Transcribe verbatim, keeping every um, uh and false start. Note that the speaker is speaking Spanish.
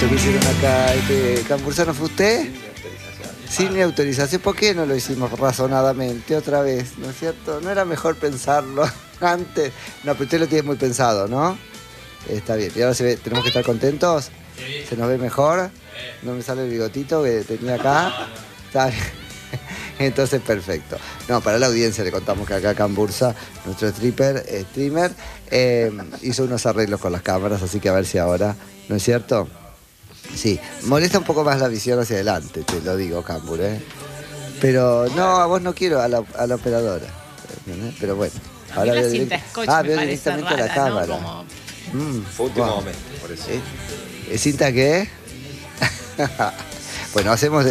esto que hicieron acá, este, Cambursano, ¿fue usted? Sin mi autorización. ¿Por qué no lo hicimos razonadamente otra vez? ¿No es cierto? ¿No era mejor pensarlo antes? No, pero usted lo tiene muy pensado, ¿no? Está bien. ¿Y ahora se ve, tenemos que estar contentos? ¿Se nos ve mejor? ¿No me sale el bigotito que tenía acá? Está bien. Entonces, perfecto. No, para la audiencia le contamos que acá Cambursa, nuestro stripper, eh, streamer, eh, hizo unos arreglos con las cámaras, así que a ver si ahora, ¿no es cierto? Sí, molesta un poco más la visión hacia adelante, te lo digo, Cambur, ¿eh? Pero no, a vos no quiero, a la, a la operadora. ¿Entendés? Pero bueno. A Ahora mí la veo cinta direct... scotch ah, me veo parece directamente rara, a la cámara. ¿no? Como... Mm, Fue último wow. momento, por eso. ¿Eh? ¿Cinta qué? Bueno, hacemos...